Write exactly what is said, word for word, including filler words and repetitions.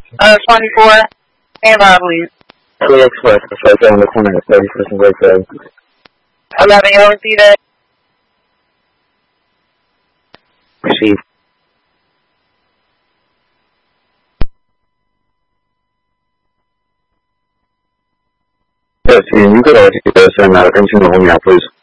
Uh, twenty-four. Stand by, please. Clear Express, it's right there on the corner of thirty-first and Wakefield. eleven, you'll repeat it. Receive. Yes, and you could also send out into the home now, please.